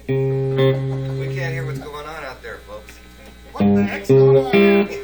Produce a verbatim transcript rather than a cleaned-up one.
We can't hear what's going on out there, folks. What the heck's going on here?